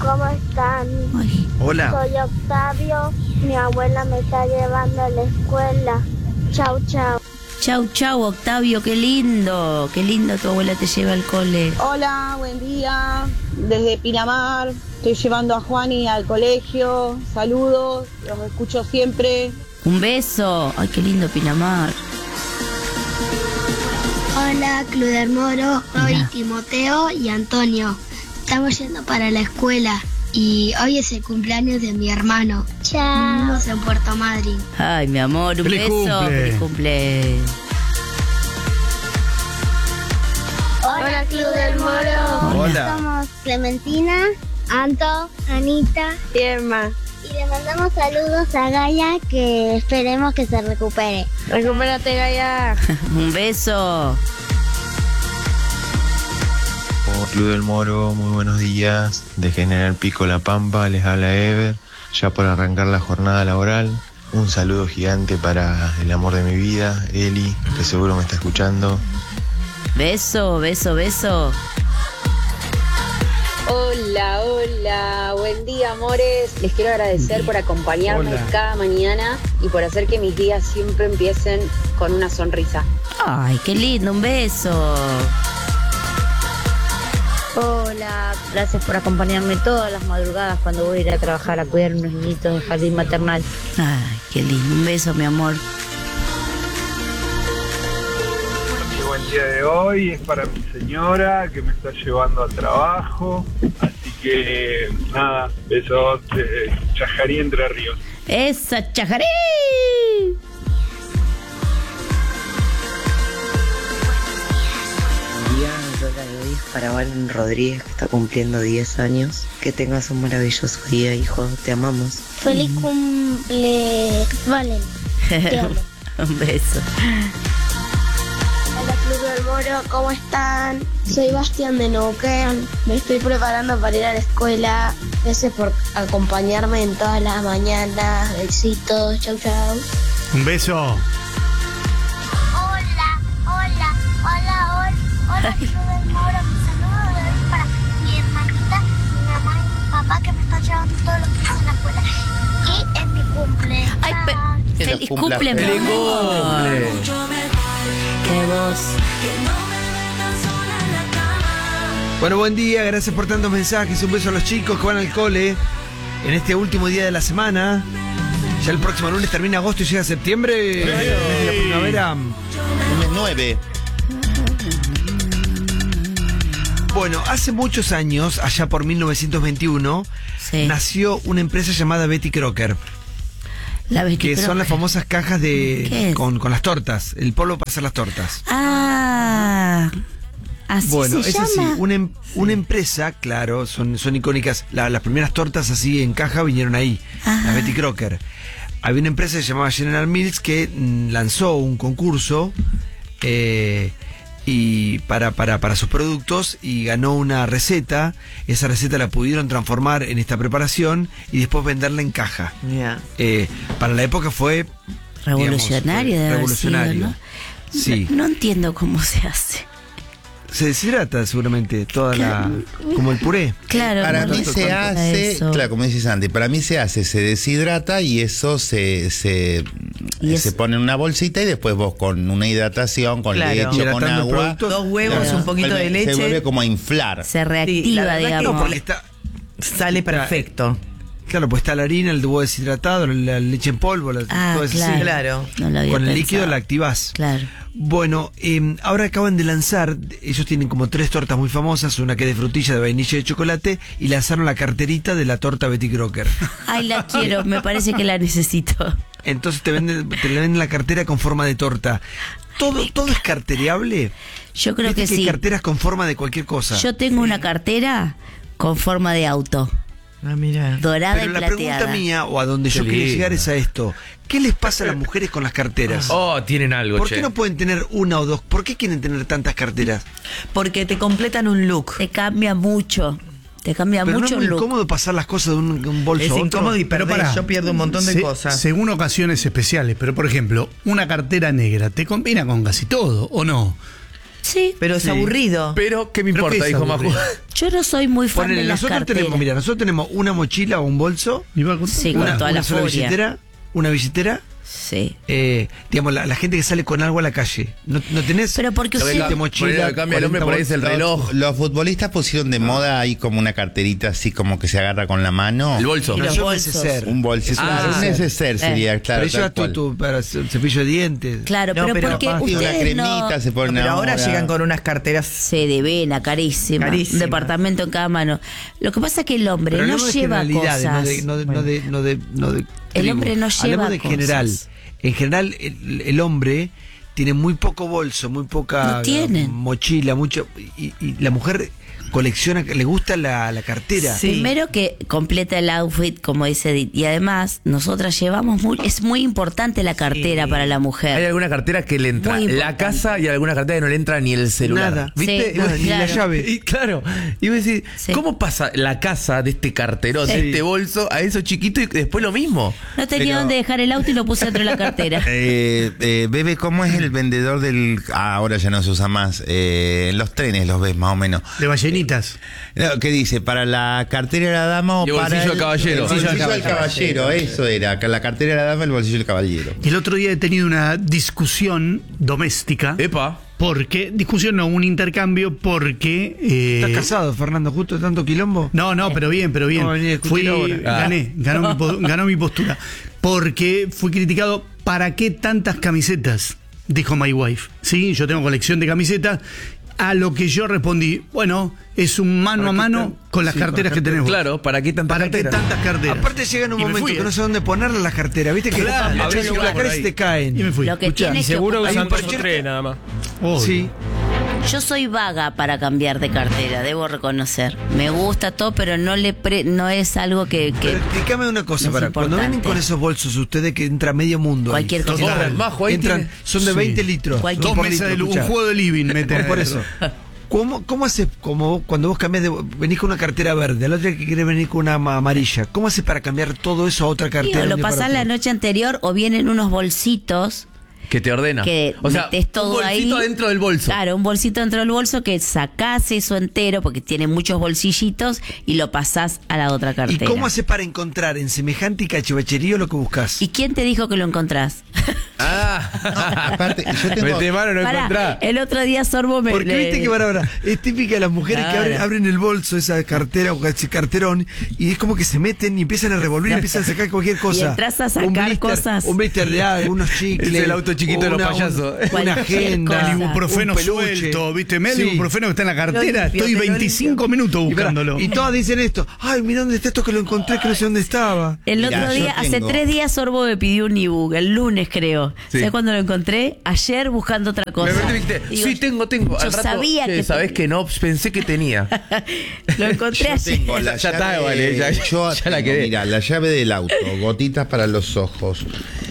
¿cómo están? Ay. Hola. Soy Octavio, mi abuela me está llevando a la escuela. Chau, chau. Chau, chau, Octavio, qué lindo tu abuela te lleva al cole. Hola, buen día. Desde Pinamar, estoy llevando a Juani al colegio. Saludos, los escucho siempre. Un beso. Ay, qué lindo Pinamar. Hola, Club del Moro. Soy Hola. Timoteo y Antonio. Estamos yendo para la escuela y hoy es el cumpleaños de mi hermano. Chao. Vivimos en Puerto Madryn. Ay, mi amor, un ¡Feliz beso. cumple! Feliz cumple. Hola, Club del Moro. Hola. Somos Clementina, Anto, Anita y Emma. Y le mandamos saludos a Gaia, que esperemos que se recupere. Recupérate, Gaia. Un beso. Club del Moro, muy buenos días. De General Pico La Pampa, les habla Ever, ya por arrancar la jornada laboral. Un saludo gigante para el amor de mi vida, Eli, que seguro me está escuchando. Beso, beso, beso. Hola, hola, buen día, amores. Les quiero agradecer por acompañarme Hola. cada mañana y por hacer que mis días siempre empiecen con una sonrisa. Ay, qué lindo, un beso. Hola, gracias por acompañarme todas las madrugadas cuando voy a ir a trabajar a cuidar unos niñitos de jardín maternal. Ay, qué lindo, un beso, mi amor. Qué buen día de hoy es para mi señora que me está llevando al trabajo, así que nada, besos de Chajarí, Entre Ríos. ¡Esa chajarí! Día, la de hoy es para Valen Rodríguez, que está cumpliendo 10 años. Que tengas un maravilloso día, hijo. Te amamos. Feliz cumple, Valen. Te amo. Un beso. Hola, Club del Moro, ¿cómo están? Soy Bastián de Neuquén. Me estoy preparando para ir a la escuela. Gracias por acompañarme en todas las mañanas. Besitos, chau, chau. Un beso. Hola, hola, hola, hola, Club del Moro. Mi saludo de hoy para mi hermanita, mi mamá y mi papá, que me están llevando todos los días a la escuela. Y es mi cumple. Ay, feliz cumple, mi ¡Feliz amor. cumple! Qué voz. Bueno, buen día, gracias por tantos mensajes. Un beso a los chicos que van al cole en este último día de la semana. Ya el próximo lunes termina agosto y llega septiembre. El mes de la primavera. Lunes 9. Bueno, hace muchos años, allá por 1921, Sí. nació una empresa llamada Betty Crocker, La Betty que son Crocker. las famosas cajas ¿Qué de es? con las tortas, el polvo para hacer las tortas. Ah, así Bueno, se es llama. así, una empresa, claro, son icónicas. Las primeras tortas así en caja vinieron ahí, Ajá. la Betty Crocker. Había una empresa que se llamaba General Mills que lanzó un concurso y para sus productos y ganó una receta. Esa receta la pudieron transformar en esta preparación y después venderla en caja. Para la época fue Revolucionario, digamos, debe haber revolucionario. sido, ¿no? Sí. No entiendo cómo se hace. Se deshidrata seguramente toda como el puré. Claro, Para no mí recuerdo se hace, eso. claro, como dices Sandy, para mí se hace, se deshidrata y eso se pone en una bolsita y después vos con una hidratación, con Claro. leche, con Hidratando el agua. producto. 2 huevos, Claro. un poquito de leche. Se vuelve como a inflar. Se reactiva, Sí, la verdad que digamos. Porque está, Sale perfecto. claro, pues está la harina, el huevo deshidratado, la leche en polvo, todo eso claro. así. Claro. No lo había Con el pensado. líquido la activás. Claro. Bueno, ahora acaban de lanzar, ellos tienen como 3 tortas muy famosas, una que es de frutilla, de vainilla y de chocolate, y lanzaron la carterita de la torta Betty Crocker. Ay, la quiero, me parece que la necesito. Entonces te venden la cartera con forma de torta. ¿Todo es cartereable? Yo creo Viste que hay sí. carteras con forma de cualquier cosa. Yo tengo una cartera con forma de auto, Ah, mira. dorada Pero y la plateada. pregunta mía, o a donde yo quería llegar, es a esto. ¿Qué les pasa a las mujeres con las carteras? Oh, tienen algo, ¿Por che. qué no pueden tener una o dos? ¿Por qué quieren tener tantas carteras? Porque te completan un look. Te cambia mucho. Te cambia Pero no mucho es muy el look. incómodo pasar las cosas de un bolso Es a otro. incómodo y Pero perdés. pará, Yo pierdo un montón de cosas. Según ocasiones especiales, pero por ejemplo, una cartera negra, ¿te combina con casi todo o no? Sí. Pero es Sí. aburrido. Pero, ¿qué me ¿Pero importa? qué es Dijo Maju. aburrido? Yo no soy muy fan Ponele, de las nosotros carteras. tenemos una mochila o un bolso, Sí, con toda la sola furia. una billetera. Sí. Digamos, la gente que sale con algo a la calle. ¿No tenés? Pero porque usted... de mochila, Lo que cambia el hombre 40 por ahí es el reloj. Los futbolistas pusieron de moda ahí como una carterita así como que se agarra con la mano. El bolso. Y los Yo bolsos. neceser. Un bolsito. Ah, un neceser sería, claro. Pero lleva tal cual. para cepillo de dientes. Claro, No, pero pero porque Sí, una ustedes cremita no... se ponen Pero ahora llegan con unas carteras. Se de vena, carísima. Carísima. Un departamento en cada mano. Lo que pasa es que el hombre Pero no hablamos de lleva generalidades, cosas. no de El hombre no lleva hablemos de cosas. general. En general, el hombre tiene muy poco bolso, muy poca No tienen. mochila, mucho. Y la mujer colecciona, le gusta la cartera. Sí. Primero que completa el outfit, como dice Edith. Y además, nosotras llevamos es muy importante la cartera para la Hay mujer. alguna cartera que le entra Muy la importante. casa y alguna cartera que no le entra ni el celular. Nada. ¿Viste? Sí, Y vos- Ni la claro. llave. Y claro, y vos decís, Sí. ¿cómo pasa la casa de este carterón, de este bolso, a eso chiquito y después lo mismo? No tenía Pero- dónde dejar el auto y lo puse dentro de la cartera. Bebe, ¿cómo es el vendedor del... ahora ya no se usa más. En los trenes los ves más o menos. De ballenitas. No, ¿qué dice? ¿Para la cartera de la dama o Y el para bolsillo del caballero. El bolsillo del caballero, eso era. La cartera de la dama, el bolsillo del caballero. El otro día he tenido una discusión doméstica. Epa. Porque, discusión no, un intercambio porque... ¿Estás casado, Fernando, justo de tanto quilombo? No, pero bien. Vamos a venir a discutir ahora. Ganó mi postura. Porque fui criticado, ¿para qué tantas camisetas? Dijo my wife. Sí, yo tengo colección de camisetas. A lo que yo respondí, bueno, es un mano a mano con las carteras que tenemos. Claro, ¿para qué tantas ¿Para qué carteras? tantas carteras? Aparte llega en un Y me momento fui, que no sé dónde ponerla las carteras, ¿viste? Que Claro, abrís lugar la por cara y ahí. se te caen. Y me fui. Lo que Escuchá, tiene que Seguro ocupar- usan un 2 o 3 nada más. Obvio. Sí. Yo soy vaga para cambiar de cartera, debo reconocer. Me gusta todo, pero no es algo que Pero explícame una cosa, es para cuando vienen importante. con esos bolsos ustedes que entra medio mundo. ahí. Cualquier cosa. Entran, Majo, ahí entran, tiene- son de Sí. 20 litros. Cualquier- son Dos por mesas litro, de un escuchá. juego de living, meten Por adentro. eso. ¿Cómo haces cuando vos cambiás venís con una cartera verde, al otro día que querés venir con una amarilla? ¿Cómo haces para cambiar todo eso a otra cartera? Digo, lo de un día para pasás la otro? noche anterior o vienen unos bolsitos Que te ordena. que o sea, metés todo un bolsito ahí. dentro del bolso. Claro, un bolsito dentro del bolso que sacás eso entero porque tiene muchos bolsillitos y lo pasás a la otra ¿Y cartera. cómo haces para encontrar en semejante cachivacherío lo que buscas? ¿Y quién te dijo que lo encontrás? Ah. Aparte, yo tengo... Mete mano, no Pará, encontrás. el otro día Sorbo me... Porque viste que ahora es típica de las mujeres Claro. que abren el bolso, esa cartera o ese carterón, y es como que se meten y empiezan a revolver y empiezan a sacar cualquier cosa. Y entras a sacar cosas. Un blister de algo, unos chicles. Es el auto chiquito de los una- payasos. Una Cualquier agenda. cosa. El ibuprofeno un peluche. suelto, ¿viste? Me el Sí. ibuprofeno que está en la cartera. limpio, Estoy te lo 25 minutos Y, pará, buscándolo. y todas dicen esto. Ay, mira dónde está esto que lo encontré, que no sé dónde estaba. El Mirá, otro yo día, hace tengo- 3 días Sorbo me pidió un ebook, el lunes creo. Sí. ¿Sabes cuándo lo encontré? Ayer buscando otra cosa. Me dijiste, Digo, sí, tengo. Al Yo rato, sabía che, que sabés que no, pensé que tenía. lo encontré Yo ayer. tengo la Ya está, llave, vale, ya yo la tengo, quedé. mira, la llave del auto, gotitas para los ojos,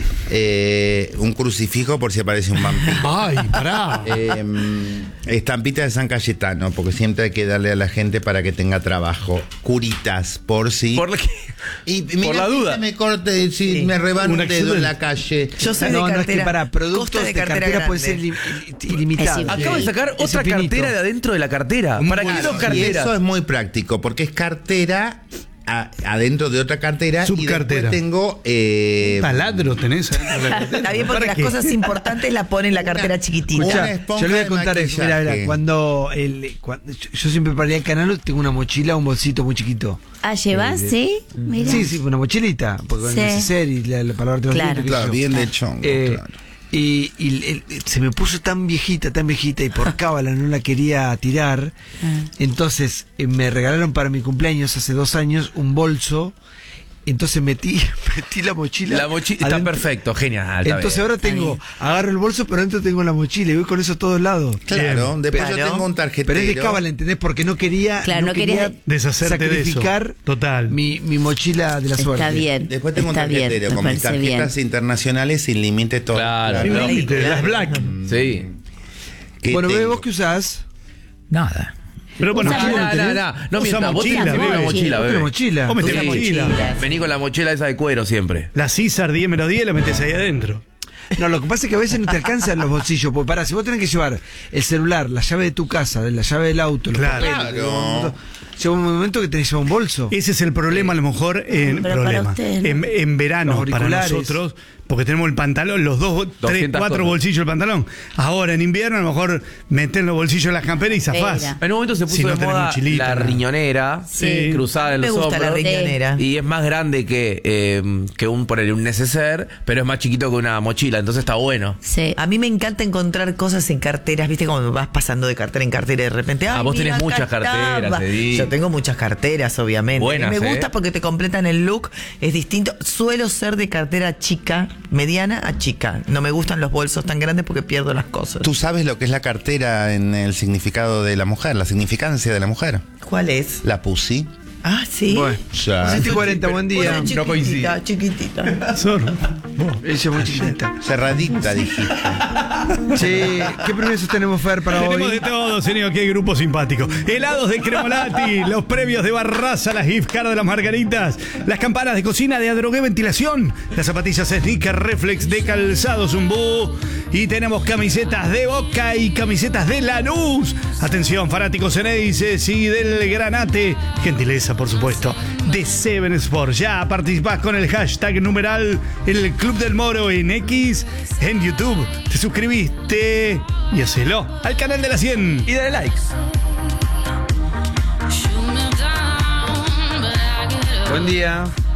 un crucifijo por si aparece un vampiro. Ay, pará. Estampita de San Cayetano, porque siempre hay que darle a la gente para que tenga trabajo. Curitas, por si. Por la, que- y por mirá, la si duda. se me corte, si me rebano Un un dedo en accidente. la calle. Yo soy No, de no, es cartera. que para productos costa de cartera pueden ser grande. ilimitados. Es Acabo de sacar Es otra infinito. cartera de adentro de la cartera. ¿Para qué Claro, dos y carteras? eso es muy práctico, porque es cartera adentro de otra cartera. Y Subcartera. después tengo. Taladro tenés adentro de la cartera. Está bien porque ¿Para las qué? cosas importantes las pone en la cartera chiquitita. Una Escuchá, esponja yo le voy a de contar eso. Mira, maquillaje. mira, cuando yo siempre para ir al canal tengo una mochila, un bolsito muy chiquito. Ah, ¿llevas? Sí, mira. Sí, sí, una mochilita, porque con Sí. el neceser y la palabra de los Claro. dientes, qué sé Claro, yo. bien de chongo. Claro. Y se me puso tan viejita, y por cábala no la quería tirar. Entonces me regalaron para mi cumpleaños hace 2 años un bolso. Entonces metí la mochila. La mochila está adentro. perfecto, genial. está Entonces bien. ahora agarro el bolso, pero adentro tengo la mochila y voy con eso a todos lados. Claro, después Claro. yo tengo un tarjetero. Pero es de cábala, ¿entendés? Porque no quería, Claro, no quería deshacerte de eso. sacrificar Total. mi mochila de la suerte. Está bien. Después tengo un está bien, tarjetero me con mis parece bien. tarjetas internacionales sin límite todo. Claro, Sin claro. límite, las black. Sí. ¿Qué Bueno, tengo? Bebe, ¿vos qué usás? Nada. Pero bueno, Usa- ¿qué No, tenés? no Usa mientas, vos mochila, tenés una bebé. mochila, ¿Vos bebé. tenés mochila? Vos metés Sí. mochila. Vení con la mochila esa de cuero siempre. La César 10 menos 10 la metés ahí adentro. No, lo que pasa es que a veces no te alcanzan los bolsillos. Porque si vos tenés que llevar el celular, la llave de tu casa, la llave del auto, los papeles, llega un momento que tenés que llevar un bolso. Ese es el problema, a lo mejor, en verano para nosotros, porque tenemos el pantalón, los 3, 4 bolsillos del pantalón. Ahora, en invierno, a lo mejor meter los bolsillos en las camperas y zafás. En un momento se puso de moda la riñonera cruzada en los hombros. Me gusta la riñonera. Y es más grande que un neceser, pero es más chiquito que una mochila, entonces está bueno. Sí. A mí me encanta encontrar cosas en carteras, ¿viste? Como vas pasando de cartera en cartera y de repente. Vos tenés muchas carteras, Edith. Yo tengo muchas carteras, obviamente. Buenas, y me gusta porque te completan el look, es distinto. Suelo ser de cartera chica, mediana a chica. No me gustan los bolsos tan grandes porque pierdo las cosas. ¿Tú sabes lo que es la cartera en el significado de la mujer, la significancia de la mujer? ¿Cuál es? La pussy. Ah, sí. Bueno, ya. 7:40, buen día. Bueno, No coincide. chiquitita. Ella es muy chiquitita. Cerradita, dijiste. Sí, ¿qué premios tenemos, Fer, para Tenemos hoy? de todo, señor, qué grupo simpático. Helados de Cremolati, los premios de Barraza, las gift cards de las Margaritas, las campanas de cocina de Adrogué Ventilación, las zapatillas Sneaker Reflex de Calzado Zumbú, y tenemos camisetas de Boca y camisetas de Lanús. Atención, fanáticos Eneises y del Granate, gentileza, por supuesto, de Seven Sports. Ya participás con el hashtag numeral el Club del Moro en X, en YouTube. Te suscribiste y hacelo al canal de la 100. Y dale likes. Buen día.